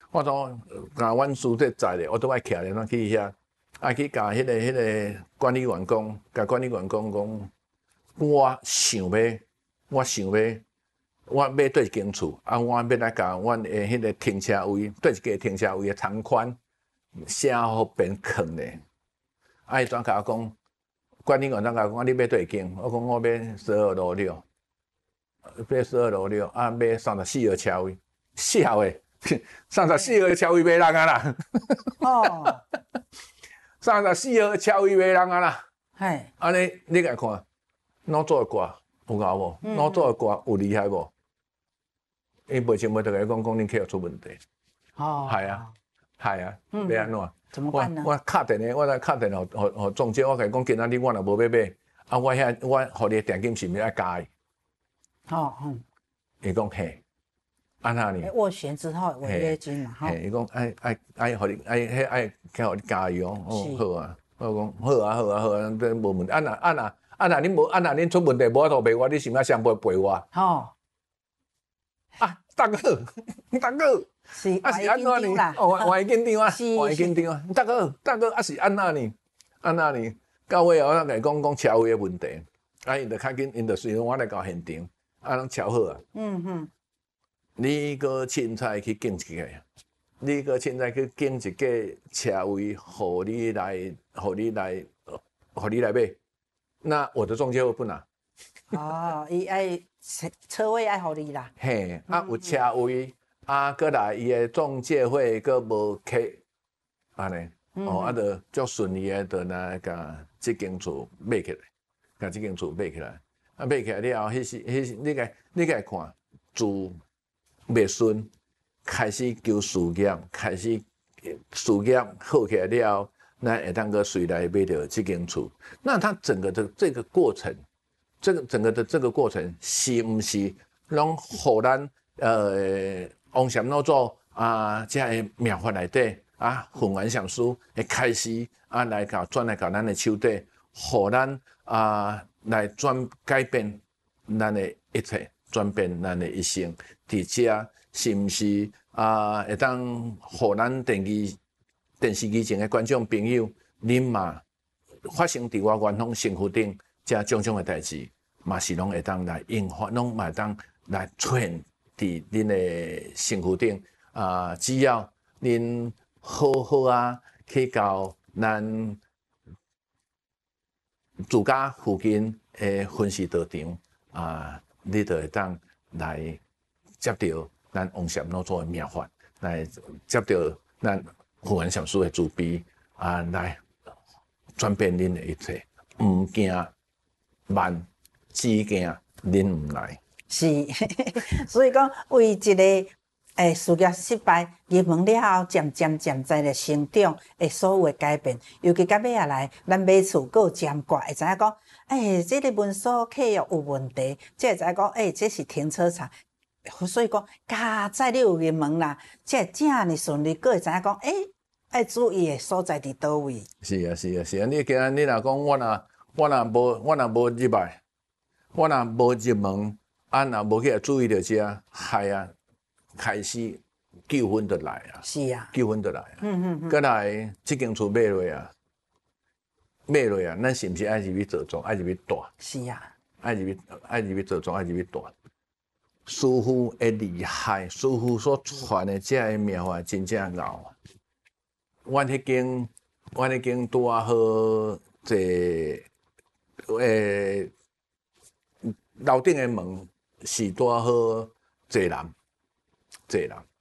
我讲甲阮书记载咧，我都爱徛咧，咱去遐，爱去甲迄个管理员讲，甲管理员讲，我想要，我买对一间厝，啊，我要来甲阮的迄个停车位，对一个停车位的长宽写好变坑咧。啊，伊怎甲我讲？管理员怎甲我讲？你要对一间？我讲我要12路6，买12路6，啊，买34号车位，适合诶。34号车位买人啊啦！ 哦， 34号车位买人啊啦！ 嘿， 安尼你来看，脑做诶歌有够无？脑做诶歌有厉害无？伊袂前袂得甲讲恁客户出问题， 哦， 系啊，要安怎？ 怎么办呢？ 我敲电话，我来敲电话，互总监，我甲伊讲，今仔日我若无要买，啊，我互你定金是毋是爱加？ 哦， 伊讲嘿。安那呢？ 斡旋之后违约金嘛，哈。 伊讲爱，互你爱互你加油哦，好啊。我讲好啊，这无问题。安那恁无安那恁出问题无法度赔我，你想要上陪我？ 哦。 啊，大哥， 是啊是安怎呢？哦，换紧张啊，换紧张啊。大哥啊是安那呢？到尾后我甲伊讲车位的问题，啊因着较紧，因着随我来到现场，啊拢敲好啊。你个凊彩去拣一个，你个凊彩去拣一个车位，互你来买。那我的中介会不拿。 哦，伊爱车位爱互你啦。 嘿，啊有车位，啊过来伊的中介费佫无客，安尼，哦啊，就足顺利的，就来甲即间厝买起来，啊买起来了后，迄时你甲看住。袂顺，开始求事业，事业好起来了后，咱会当个随来买到这间厝。那它整个的这个过程，整个的这个过程，是毋是拢互咱王禅老祖啊，这个妙法内底啊，混元上师会开始啊来转来到咱的手底，互咱啊来改变咱的一切。转变咱的一生，伫遮是毋是啊？会当互咱电视机前的观众朋友，恁嘛发生伫我元丰身躯顶，遮种种的代志，嘛是拢会当来引发，拢嘛会当来出现伫恁的身躯顶啊！只要恁好好啊，去到咱自家附近的分析道场啊。你就会当来接到咱王禅老祖的妙法，来接到咱混元上师的慈悲啊，来转变恁的一切，毋惊慢，只惊恁毋来。 是，所以讲为一个事业失败，入门了后，渐在咧成长，所有的改变，尤其到尾下来，咱买厝佫有监管，会知影讲。这个文书契约有问题，才会知讲，这是停车场。所以讲，加在你有入门啦，才会正呢顺利，佫会知影讲，爱注意的所在伫倒位。 是啊，你今日你若讲我若无入来，我若无入门，啊若无去注意着遮，害啊，开始纠纷就来啊。 是啊， 纠纷就来啊。过来即间厝买落啊。咱是毋是爱入去做庄，爱入去大？ 是啊， 爱入去做庄，爱入去大。师傅的厉害，师傅所传的这个妙法真正牛啊！阮迄间拄啊好这楼顶的门是拄啊好坐人，